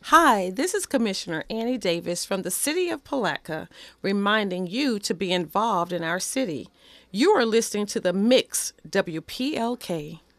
Hi, this is Commissioner Annie Davis from the City of Palatka, reminding you to be involved in our city. You are listening to the Mix WPLK.